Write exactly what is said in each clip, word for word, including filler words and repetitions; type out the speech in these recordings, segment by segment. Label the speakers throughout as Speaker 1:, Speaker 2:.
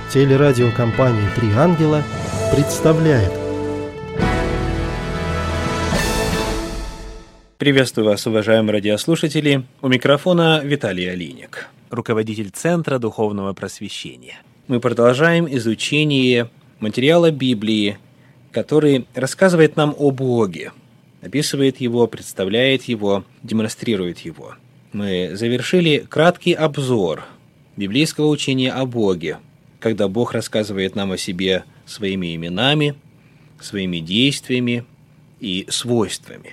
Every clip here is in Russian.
Speaker 1: Телерадиокомпания «Три ангела» представляет.
Speaker 2: Приветствую вас, уважаемые радиослушатели. У микрофона Виталий Алиник, руководитель Центра Духовного Просвещения. Мы продолжаем изучение материала Библии, который рассказывает нам о Боге, описывает Его, представляет Его, демонстрирует Его. Мы завершили краткий обзор библейского учения о Боге, когда Бог рассказывает нам о себе своими именами, своими действиями и свойствами.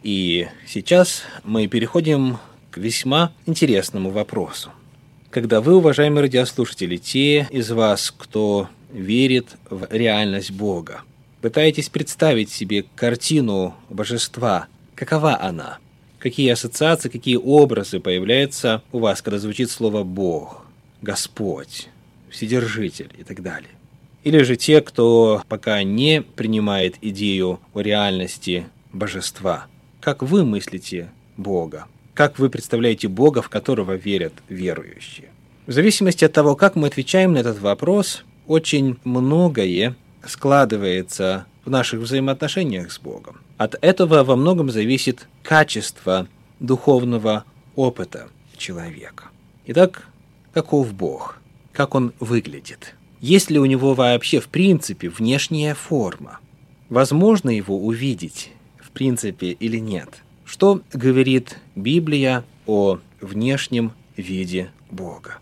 Speaker 2: И сейчас мы переходим к весьма интересному вопросу. Когда вы, уважаемые радиослушатели, те из вас, кто верит в реальность Бога, пытаетесь представить себе картину божества, какова она? Какие ассоциации, какие образы появляются у вас, когда звучит слово «Бог», «Господь», «Вседержитель» и так далее? Или же те, кто пока не принимает идею о реальности божества, как вы мыслите Бога? Как вы представляете Бога, в которого верят верующие? В зависимости от того, как мы отвечаем на этот вопрос, очень многое складывается в наших взаимоотношениях с Богом. От этого во многом зависит качество духовного опыта человека. Итак, каков Бог? Как он выглядит? Есть ли у него вообще в принципе внешняя форма? Возможно его увидеть в принципе или нет? Что говорит Библия о внешнем виде Бога?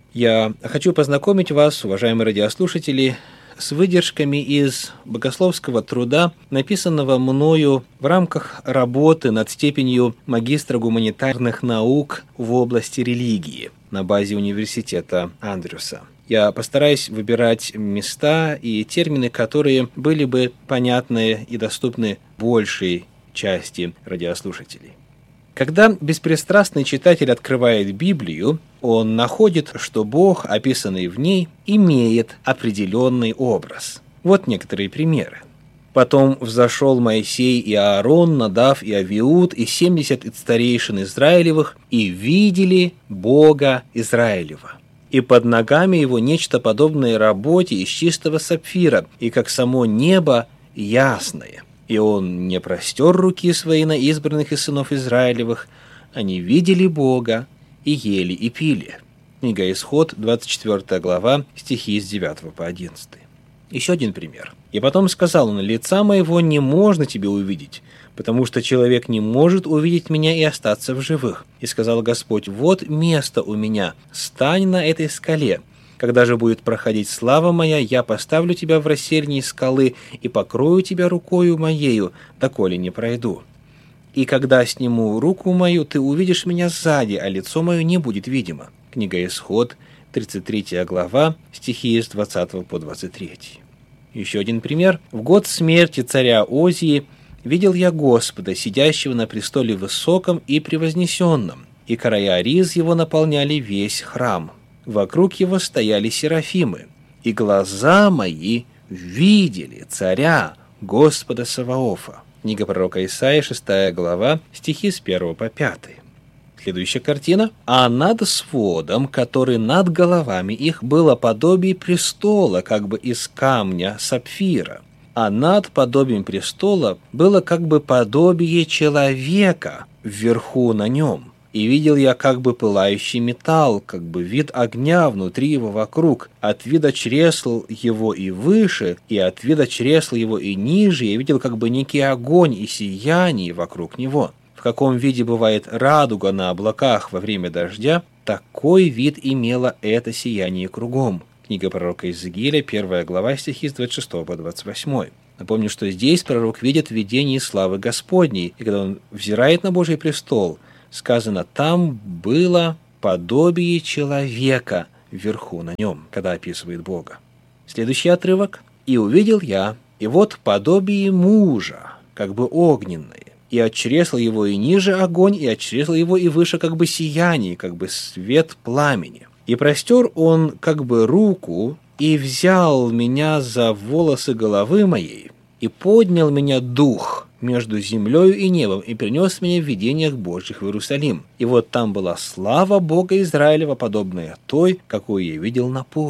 Speaker 2: Я хочу познакомить вас, уважаемые радиослушатели, с выдержками из богословского труда, написанного мною в рамках работы над степенью магистра гуманитарных наук в области религии на базе университета Андрюса. Я постараюсь выбирать места и термины, которые были бы понятны и доступны большей части радиослушателей. Когда беспристрастный читатель открывает Библию, он находит, что Бог, описанный в ней, имеет определенный образ. Вот некоторые примеры. «Потом взошел Моисей и Аарон, Надав и Авиуд, и семьдесят старейшин Израилевых, и видели Бога Израилева. И под ногами его нечто подобное работе из чистого сапфира, и как само небо ясное. И он не простер руки свои на избранных из сынов Израилевых, они видели Бога и ели и пили». Книга Исход, двадцать четвёртая глава, стихи с девятого по одиннадцатый. Еще один пример. «И потом сказал он: лица моего не можно тебе увидеть, потому что человек не может увидеть меня и остаться в живых. И сказал Господь: вот место у меня, стань на этой скале. Когда же будет проходить слава моя, я поставлю тебя в рассельнии скалы и покрою тебя рукою моею, доколе не пройду. И когда сниму руку мою, ты увидишь меня сзади, а лицо мое не будет видимо». Книга Исход, тридцать третья глава, стихи с двадцатого по двадцать третий. Еще один пример. «В год смерти царя Озии видел я Господа, сидящего на престоле высоком и превознесенном, и края риз его наполняли весь храм. Вокруг его стояли серафимы, и глаза мои видели царя Господа Саваофа». Книга пророка Исаии, шестая глава, стихи с первого по пятый. Следующая картина. «А над сводом, который над головами их, было подобие престола, как бы из камня сапфира, а над подобием престола было как бы подобие человека вверху на нем. И видел я как бы пылающий металл, как бы вид огня внутри его вокруг. От вида чресл его и выше, и от вида чресл его и ниже я видел как бы некий огонь и сияние вокруг него. В каком виде бывает радуга на облаках во время дождя, такой вид имело это сияние кругом». Книга пророка Иезекииля, первая глава, стихи с двадцать шестого по двадцать восьмой. Напомню, что здесь пророк видит видение славы Господней, и когда он взирает на Божий престол, сказано, там было подобие человека вверху на нем, когда описывает Бога. Следующий отрывок. «И увидел я, и вот подобие мужа, как бы огненное, и от чресла его и ниже огонь, и от чресла его и выше как бы сияние, как бы свет пламени. И простер он как бы руку, и взял меня за волосы головы моей, и поднял меня дух между землею и небом, и принес меня в видениях Божьих в Иерусалим. И вот там была слава Бога Израилева, подобная той, какую я видел на поле.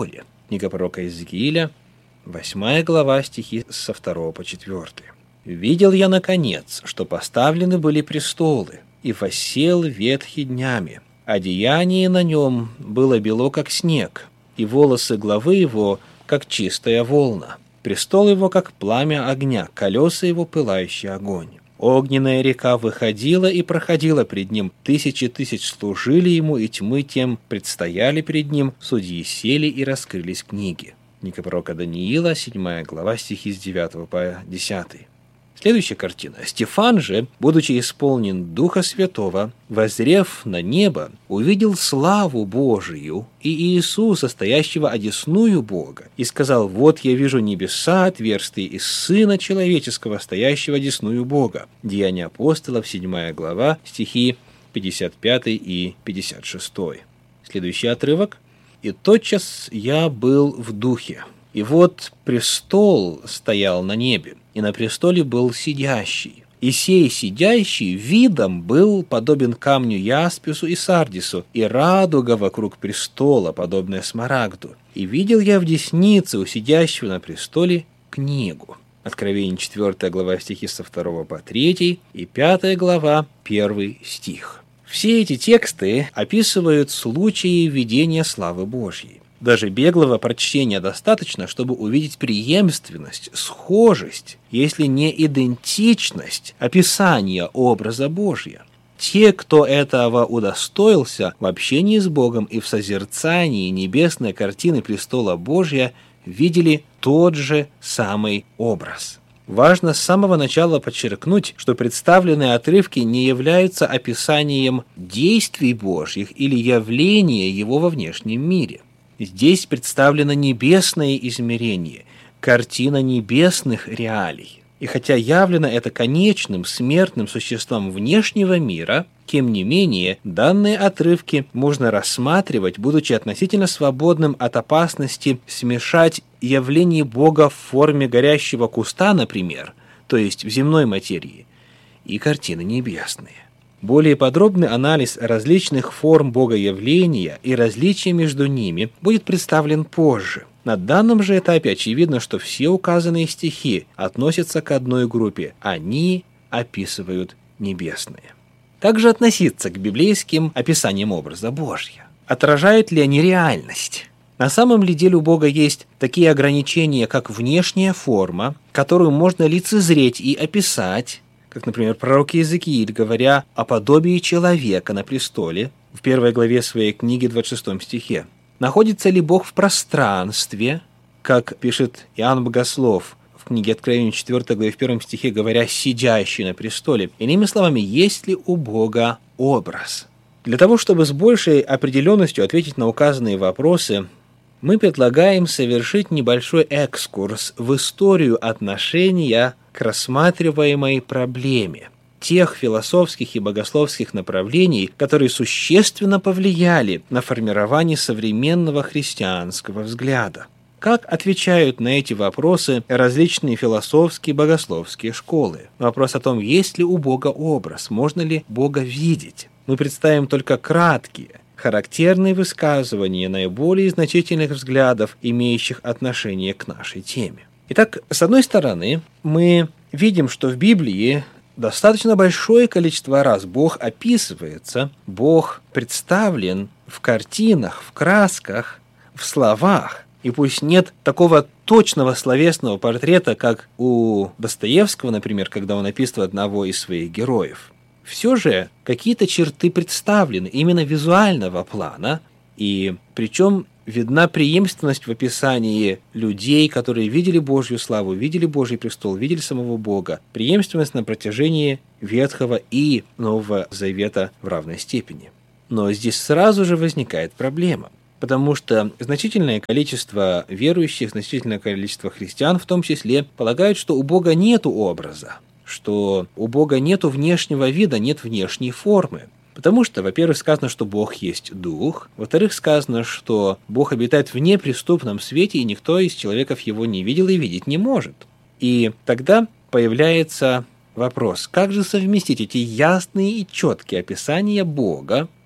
Speaker 2: Книга пророка Иезекииля, восьмая глава, стихи со второго по четвёртый. «Видел я, наконец, что поставлены были престолы, и воссел ветхий днями. Одеяние на нем было бело, как снег, и волосы главы его, как чистая волна. Престол его, как пламя огня, колеса его, пылающий огонь. Огненная река выходила и проходила пред ним, тысячи тысяч служили ему, и тьмы тем предстояли пред ним, судьи сели и раскрылись книги». Книга пророка Даниила, седьмая глава, стихи с девятого по десятый. Следующая картина. «Стефан же, будучи исполнен Духа Святого, воззрев на небо, увидел славу Божию и Иисуса, стоящего одесную Бога, и сказал: вот я вижу небеса отверстые и Сына Человеческого, стоящего одесную Бога». Деяния апостолов, седьмая глава, стихи пятьдесят пятый и пятьдесят шестой. Следующий отрывок. «И тотчас я был в духе, и вот престол стоял на небе, и на престоле был сидящий. И сей сидящий видом был подобен камню яспису и сардису, и радуга вокруг престола, подобная смарагду. И видел я в деснице у сидящего на престоле книгу». Откровение, четвёртая глава, стихи со второго по третий, и пятая глава, первый стих. Все эти тексты описывают случаи видения славы Божьей. Даже беглого прочтения достаточно, чтобы увидеть преемственность, схожесть, если не идентичность описания образа Божия. Те, кто этого удостоился в общении с Богом и в созерцании небесной картины престола Божия, видели тот же самый образ. Важно с самого начала подчеркнуть, что представленные отрывки не являются описанием действий Божьих или явления Его во внешнем мире. Здесь представлено небесное измерение, картина небесных реалий. И хотя явлено это конечным, смертным существом внешнего мира, тем не менее, данные отрывки можно рассматривать, будучи относительно свободным от опасности смешать явление Бога в форме горящего куста, например, то есть в земной материи, и картины небесные. Более подробный анализ различных форм богоявления и различий между ними будет представлен позже. На данном же этапе очевидно, что все указанные стихи относятся к одной группе. Они описывают небесные. Как же относиться к библейским описаниям образа Божьего? Отражают ли они реальность? На самом ли деле у Бога есть такие ограничения, как внешняя форма, которую можно лицезреть и описать, как, например, пророк Иезекииль, говоря о подобии человека на престоле, в первой главе своей книги, двадцать шестом стихе. Находится ли Бог в пространстве, как пишет Иоанн Богослов в книге Откровения, четвёртой главе, в первом стихе, говоря «сидящий на престоле». Иными словами, есть ли у Бога образ? Для того, чтобы с большей определенностью ответить на указанные вопросы, мы предлагаем совершить небольшой экскурс в историю отношения к рассматриваемой проблеме, тех философских и богословских направлений, которые существенно повлияли на формирование современного христианского взгляда. Как отвечают на эти вопросы различные философские и богословские школы? Вопрос о том, есть ли у Бога образ, можно ли Бога видеть. Мы представим только краткие, характерные высказывания наиболее значительных взглядов, имеющих отношение к нашей теме. Итак, с одной стороны, мы видим, что в Библии достаточно большое количество раз Бог описывается, Бог представлен в картинах, в красках, в словах. И пусть нет такого точного словесного портрета, как у Достоевского, например, когда он описывает одного из своих героев, все же какие-то черты представлены именно визуального плана, и причем видна преемственность в описании людей, которые видели Божью славу, видели Божий престол, видели самого Бога. Преемственность на протяжении Ветхого и Нового Завета в равной степени. Но здесь сразу же возникает проблема, потому что значительное количество верующих, значительное количество христиан в том числе полагают, что у Бога нету образа, что у Бога нету внешнего вида, нет внешней формы. Потому что, во-первых, сказано, что Бог есть Дух, во-вторых, сказано, что Бог обитает в неприступном свете, и никто из человеков его не видел и видеть не может. И тогда появляется вопрос, как же совместить эти ясные и четкие описания Бога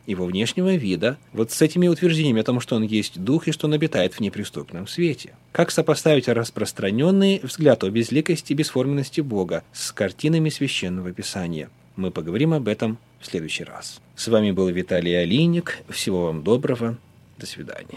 Speaker 2: его внешнего вида, вот с этими утверждениями о том, что он есть дух и что он обитает в неприступном свете. Как сопоставить распространенный взгляд о безликости и бесформенности Бога с картинами Священного Писания? Мы поговорим об этом в следующий раз. С вами был Виталий Алиник. Всего вам доброго. До свидания.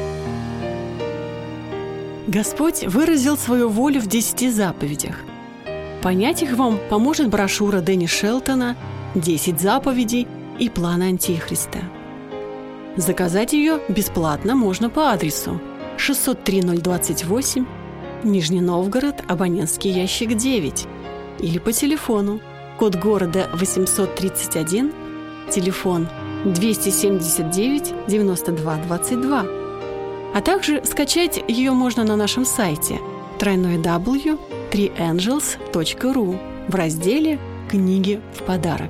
Speaker 3: Господь выразил свою волю в десяти заповедях. Понять их вам поможет брошюра Дэнни Шелтона «Десять заповедей и план Антихриста». Заказать ее бесплатно можно по адресу шестьсот три ноль двадцать восемь, Нижний Новгород, абонентский ящик девять, или по телефону, код города восемьсот тридцать один, телефон двести семьдесят девять девяносто два двадцать два. А также скачать ее можно на нашем сайте дабл ю дабл ю дабл ю точка три энджелс точка ру в разделе «Книги в подарок».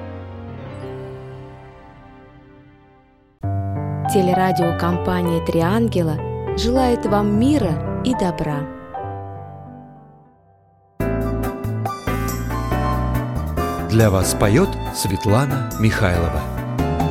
Speaker 4: Телерадиокомпания «Три ангела» желает вам мира и добра.
Speaker 5: Для вас поет Светлана Михайлова.